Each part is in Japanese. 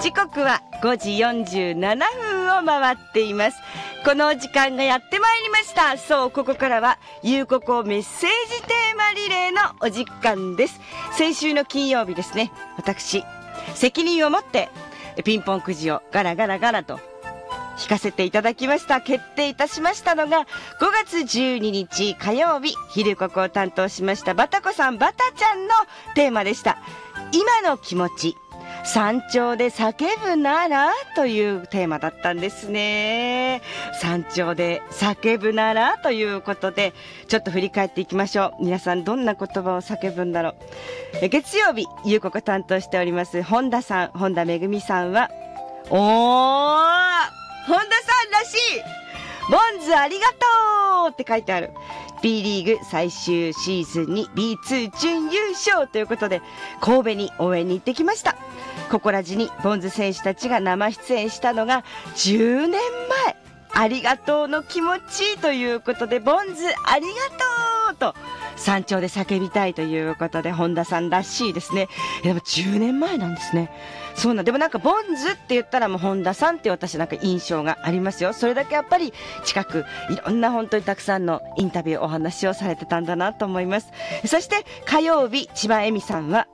時刻は5時47分を回っています。このお時間がやってまいりました。そう、ここからはゆうここメッセージテーマリレーのお時間です。先週の金曜日ですね、私責任を持ってピンポンくじをガラガラガラと引かせていただきました。決定いたしましたのが5月12日火曜日、昼ここを担当しましたバタコさんバタちゃんのテーマでした。今の気持ち山頂で叫ぶならというテーマだったんですね。山頂で叫ぶならということで、ちょっと振り返っていきましょう。皆さんどんな言葉を叫ぶんだろう。月曜日ゆうここ担当しております本田さん、本田めぐみさんは本田さんらしい、ボンズありがとうって書いてある。 B リーグ最終シーズンに B2 準優勝ということで神戸に応援に行ってきました。ココラジにボンズ選手たちが生出演したのが10年前。ありがとうの気持ちということで、ボンズありがとうと山頂で叫びたいということで、本田さんらしいですね。でも10年前なんですね。そうなんでもなんかボンズって言ったらもう本田さんって私なんか印象がありますよ。それだけやっぱり近くいろんな本当にたくさんのインタビューお話をされてたんだなと思います。そして火曜日千葉恵美さんは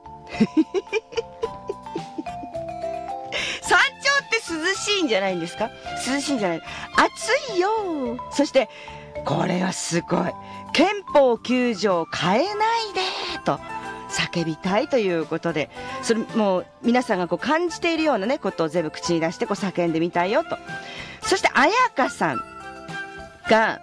山頂って涼しいんじゃないんですか？涼しいんじゃない、暑いよ。そしてこれはすごい、憲法9条変えないでと叫びたいということで、それもう皆さんがこう感じているようなねことを全部口に出してこう叫んでみたいよと。そして彩香さんが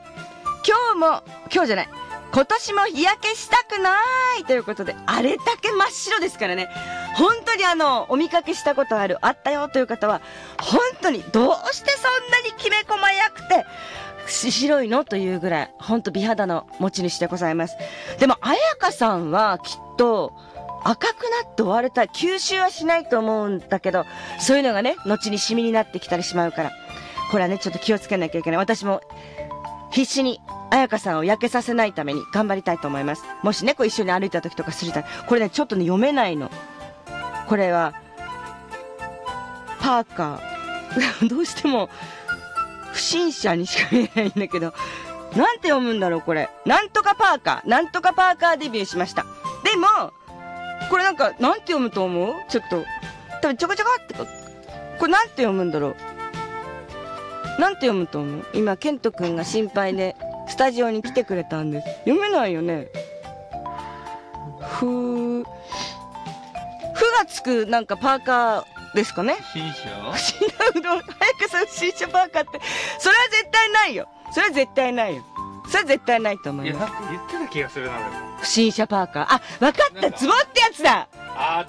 今年も日焼けしたくないということで、あれだけ真っ白ですからね。本当にお見かけしたことあったよという方は本当にどうしてそんなにきめ細やくて白いのというぐらい本当美肌の持ち主でございます。でも彩香さんはきっと赤くなって終われた、吸収はしないと思うんだけど、そういうのがね後にシミになってきたりしまうから、これはねちょっと気をつけなきゃいけない。私も必死に彩香さんを焼けさせないために頑張りたいと思います。もしねこう一緒に歩いた時とかするたら、これねちょっとね読めないの。これはパーカーどうしても不審者にしか見えないんだけど、なんて読むんだろうこれ。なんとかパーカー、なんとかパーカーデビューしました。でもこれなんかなんて読むと思う？ちょっと多分ちょこちょこってこれなんて読むんだろう。なんて読むと思う？今ケントくんが心配でスタジオに来てくれたんです。読めないよね。ふがつくなんかパーカーですかね。 不審者早くさ不審者パーカーってそれは絶対ないよ。それは絶対ないよ。それは絶対ないと思います。 いやなんか言ってた気がするな。 不審者パーカー、あ、分かった、ツボってやつだ。 あ